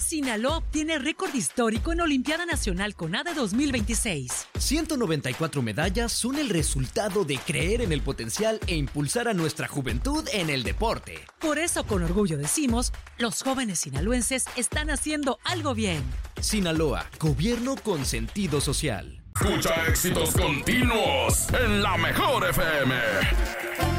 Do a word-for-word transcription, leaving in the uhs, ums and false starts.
Sinaloa obtiene récord histórico en Olimpiada Nacional CONADE dos mil veintiséis. ciento noventa y cuatro medallas son el resultado de creer en el potencial e impulsar a nuestra juventud en el deporte. Por eso, con orgullo decimos, los jóvenes sinaloenses están haciendo algo bien. Sinaloa, gobierno con sentido social. Escucha éxitos continuos en la mejor F M.